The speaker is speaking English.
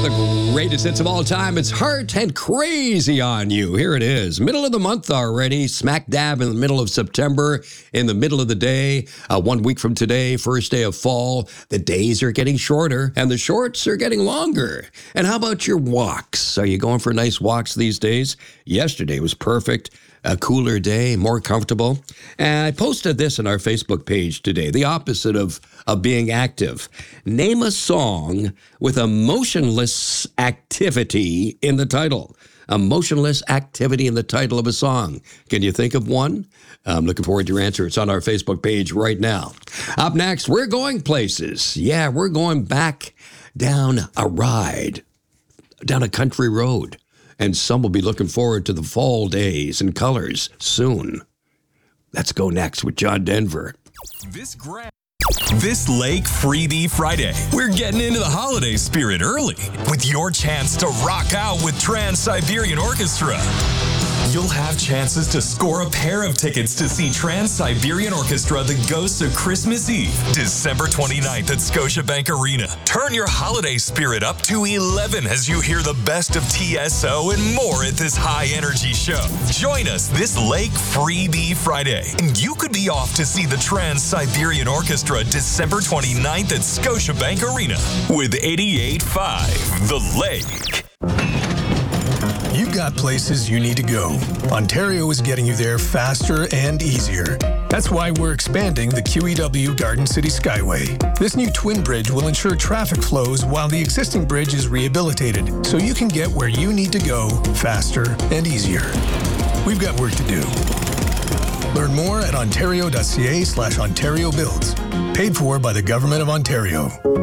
The greatest hits of all time. It's Heart and Crazy on You. Here it is. Middle of the month already. Smack dab in the middle of September. In the middle of the day. 1 week from today, first day of fall. The days are getting shorter and the shorts are getting longer. And how about your walks? Are you going for nice walks these days? Yesterday was perfect. A cooler day, more comfortable. And I posted this on our Facebook page today, the opposite of being active. Name a song with a motionless activity in the title. A motionless activity in the title of a song. Can you think of one? I'm looking forward to your answer. It's on our Facebook page right now. Up next, we're going places. Yeah, we're going back down a ride, down a country road. And some will be looking forward to the fall days and colors soon. Let's go next with John Denver. This Lake Freebie Friday, we're getting into the holiday spirit early with your chance to rock out with Trans-Siberian Orchestra. You'll have chances to score a pair of tickets to see Trans-Siberian Orchestra, The Ghosts of Christmas Eve, December 29th at Scotiabank Arena. Turn your holiday spirit up to 11 as you hear the best of TSO and more at this high-energy show. Join us this Lake Freebie Friday, and you could be off to see the Trans-Siberian Orchestra December 29th at Scotiabank Arena with 88.5 The Lake. You've got places you need to go. Ontario is getting you there faster and easier. That's why we're expanding the QEW Garden City Skyway. This new twin bridge will ensure traffic flows while the existing bridge is rehabilitated, so you can get where you need to go faster and easier. We've got work to do. Learn more at ontario.ca/Ontario Builds. Paid for by the Government of Ontario.